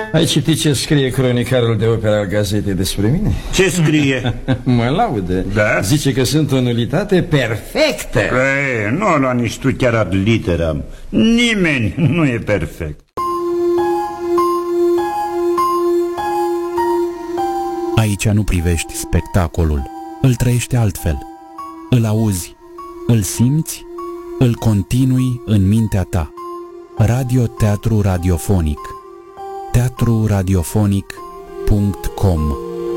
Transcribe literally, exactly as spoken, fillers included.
Ai citit ce scrie cronicarul de opera al gazetei despre mine? Ce scrie? Mă laude. Da? Zice că sunt o nulitate perfectă. Ei, nu la nici tu chiar ad literam. Nimeni nu e perfect. Aici nu privești spectacolul, îl trăiești altfel. Îl auzi, îl simți, îl continui în mintea ta. Radio Teatru Radiofonic. teatru radiofonic punct com